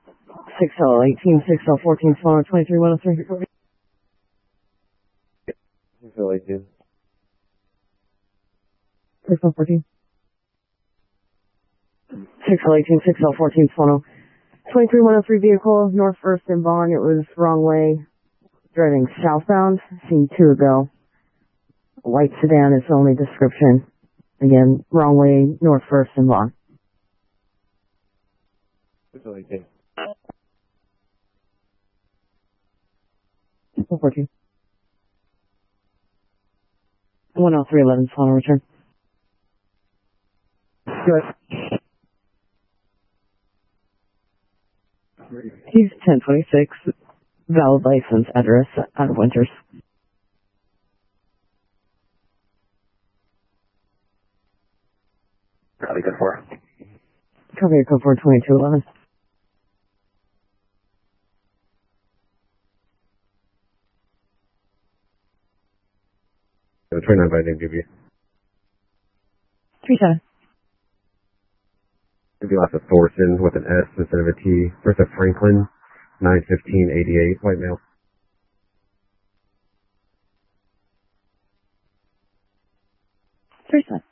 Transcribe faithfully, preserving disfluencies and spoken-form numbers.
six L eighteen, six L fourteen, spawner twenty-three one oh three. six L eighteen. six L fourteen. six L eighteen, six L fourteen, spawner twenty-three one oh three vehicle, north first and Vaughn. It was wrong way, driving southbound, seen two ago. A white sedan is the only description. Again, wrong way, north first and Vaughn. six L eighteen. fourteen. one oh three eleven, final return. Good. He's ten twenty-six, valid license, address out of Winters. Probably good for. Copy your code for twenty-two eleven. The train number I didn't give you. three seven. Give you lots of Thorson with an S instead of a T. First of Franklin, nine fifteen eighty-eight, white male. three seven.